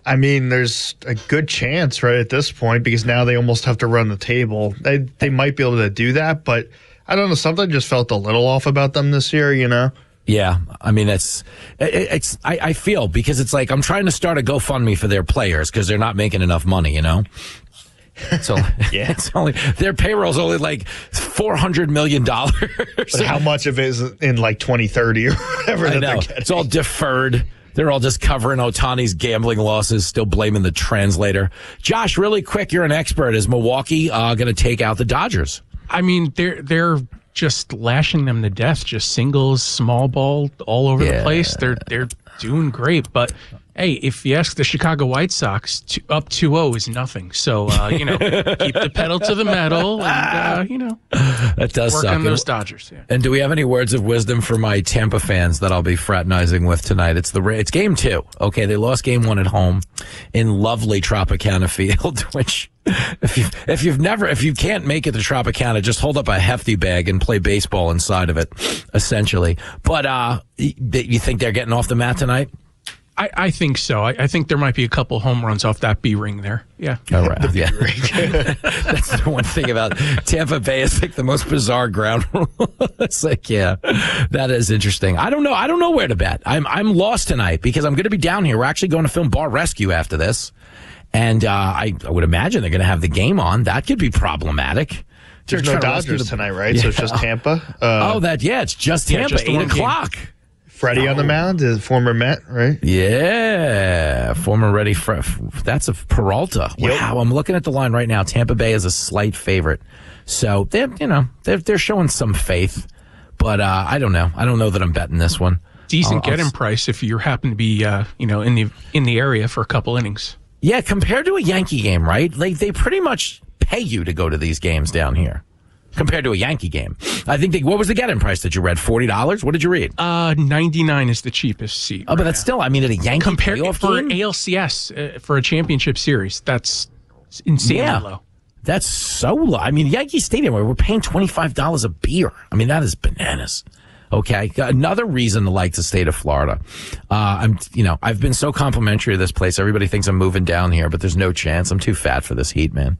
I mean, there's a good chance right at this point because now they almost have to run the table. They might be able to do that, but I don't know. Something just felt a little off about them this year, you know? Yeah, I mean, I feel because it's like I'm trying to start a GoFundMe for their players because they're not making enough money, you know? So yeah, it's only their payroll's only like $400 million. But how much of it is in like 2030 or whatever? I know. It's all deferred. They're all just covering Ohtani's gambling losses, still blaming the translator. Josh, really quick, you're an expert. Is Milwaukee going to take out the Dodgers? I mean, they're just lashing them to death, just singles, small ball, all over the place. They're doing great, but hey, if you ask the Chicago White Sox, up 2-0 is nothing. So keep the pedal to the metal, and that does work suck. on those Dodgers. Yeah. And do we have any words of wisdom for my Tampa fans that I'll be fraternizing with tonight? It's game 2. Okay, they lost game 1 at home in lovely Tropicana Field, which. If you can't make it to Tropicana, just hold up a hefty bag and play baseball inside of it, essentially. But you think they're getting off the mat tonight? I think so. I think there might be a couple home runs off that B ring there. Yeah. All right. Yeah. That's the one thing about Tampa Bay is like the most bizarre ground rule. It's like, yeah, that is interesting. I don't know where to bet. I'm lost tonight because I'm going to be down here. We're actually going to film Bar Rescue after this. And I would imagine they're going to have the game on. That could be problematic. There's no Dodgers tonight, right? Yeah. So it's just Tampa? It's just Tampa, just 8 o'clock. Game. Freddie on the mound, is former Met, right? Yeah, former that's a Peralta. Yep. Wow, I'm looking at the line right now. Tampa Bay is a slight favorite. So, they're showing some faith. But I don't know. I don't know that I'm betting this one. Decent get-in price if you happen to be in the area for a couple innings. Yeah, compared to a Yankee game, right? Like they pretty much pay you to go to these games down here. Compared to a Yankee game, I think. What was the get-in price that you read? $40? What did you read? 99 is the cheapest seat. Oh, but that's still. I mean, at a Yankee playoff for game? ALCS for a championship series, that's insanely low. That's so low. I mean, Yankee Stadium, we're paying $25 a beer. I mean, that is bananas. Okay. Another reason to like the state of Florida. I've been so complimentary of this place. Everybody thinks I'm moving down here, but there's no chance. I'm too fat for this heat, man.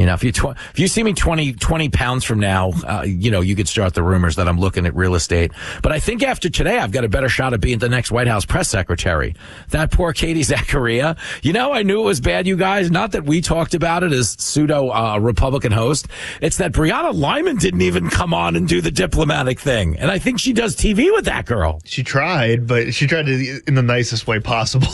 If you see me 20 pounds from now, you could start the rumors that I'm looking at real estate. But I think after today, I've got a better shot at being the next White House press secretary. That poor Katie Zachariah. I knew it was bad, you guys. Not that we talked about it as pseudo Republican host. It's that Brianna Lyman didn't even come on and do the diplomatic thing. And I think she does TV with that girl. She tried, but she tried to in the nicest way possible.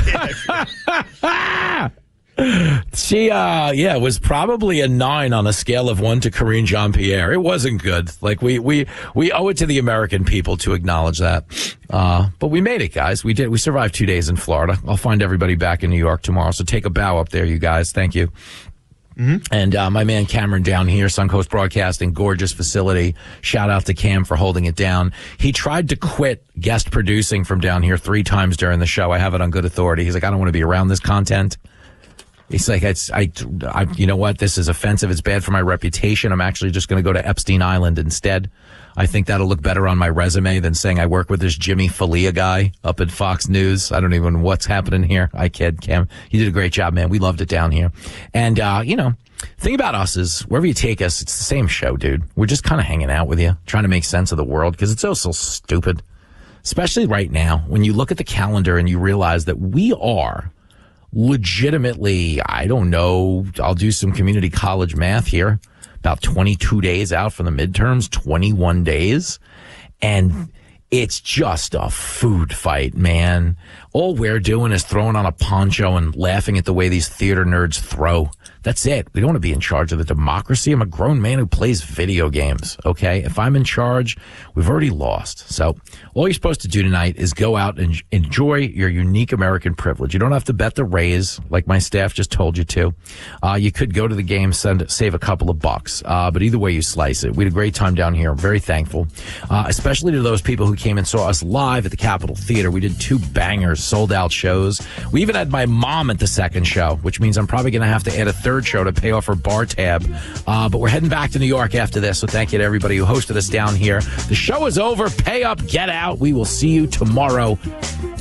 She was probably a 9 on a scale of 1 to Karine Jean-Pierre. It wasn't good. Like we owe it to the American people to acknowledge that. But we made it, guys. We did. We survived 2 days in Florida. I'll find everybody back in New York tomorrow. So take a bow up there, you guys. Thank you. Mm-hmm. And my man Cameron down here, Suncoast Broadcasting, gorgeous facility. Shout out to Cam for holding it down. He tried to quit guest producing from down here 3 times during the show. I have it on good authority. He's like, I don't want to be around this content. He's like, you know what? This is offensive. It's bad for my reputation. I'm actually just going to go to Epstein Island instead. I think that'll look better on my resume than saying I work with this Jimmy Falia guy up at Fox News. I don't even know what's happening here. I kid, Cam. You did a great job, man. We loved it down here. And, thing about us is wherever you take us, it's the same show, dude. We're just kind of hanging out with you, trying to make sense of the world because it's so stupid. Especially right now, when you look at the calendar and you realize that we are legitimately, I don't know, I'll do some community college math here, about 22 days out from the midterms, 21 days. And it's just a food fight, man. All we're doing is throwing on a poncho and laughing at the way these theater nerds throw. That's it. We don't want to be in charge of the democracy. I'm a grown man who plays video games, okay? If I'm in charge, we've already lost. So all you're supposed to do tonight is go out and enjoy your unique American privilege. You don't have to bet the Rays like my staff just told you to. You could go to the game, save a couple of bucks. But either way you slice it, we had a great time down here. I'm very thankful, especially to those people who came and saw us live at the Capitol Theater. We did 2 bangers, sold-out shows. We even had my mom at the second show, which means I'm probably going to have to add a third show to pay off her bar tab. But we're heading back to New York after this, so thank you to everybody who hosted us down here. The show is over. Pay up, get out. We will see you tomorrow.